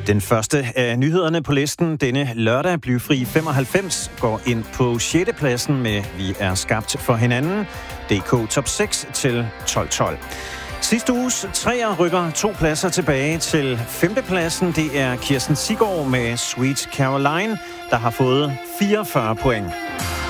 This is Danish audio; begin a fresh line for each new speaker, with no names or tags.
Den første af nyhederne på listen denne lørdag, Blyfri 95, går ind på 6. pladsen med Vi er skabt for hinanden. DK Top 6 til 12-12. Sidste uges treer rykker 2 pladser tilbage til 5. pladsen. Det er Kirsten Siggaard med Sweet Caroline, der har fået 44 point.